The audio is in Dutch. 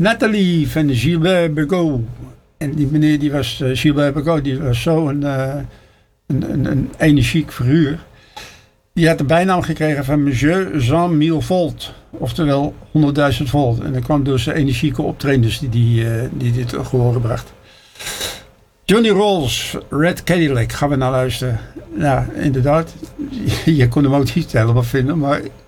Nathalie van Gilbert Bécaud. En die meneer die was, Gilbert Bécaud, die was zo een energiek figuur. Die had de bijnaam gekregen van Monsieur Jean 1000 volt. Oftewel 100.000 volt. En dat kwam door zijn energieke optredens die dit gehoord bracht. Johnny Rolls, Red Cadillac, gaan we naar luisteren. Ja, inderdaad. Je kon hem ook niet helemaal vinden, maar